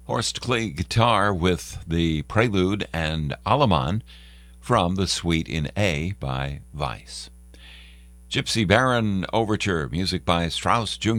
Horst Klee guitar with the prelude and Alaman from the Suite in A by Weiss. Gypsy Baron Overture, music by Strauss Jr.